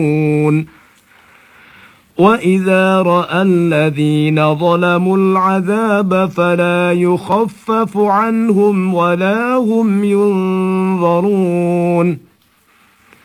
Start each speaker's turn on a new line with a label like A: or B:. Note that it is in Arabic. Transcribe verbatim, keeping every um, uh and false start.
A: وإذا رأى الذين ظلموا العذاب فلا يخفف عنهم ولا هم ينظرون